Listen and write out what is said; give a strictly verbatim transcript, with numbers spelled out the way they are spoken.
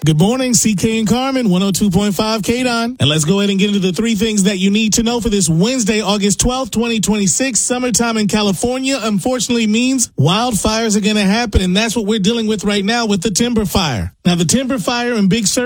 Good morning, C K and Carmen, one oh two point five K D O N. And let's go ahead and get into the three things that you need to know for this Wednesday, August twelfth, twenty twenty-six. Summertime in California, unfortunately, means wildfires are going to happen, and that's what we're dealing with right now with the timber fire. Now, the timber fire in Big Sur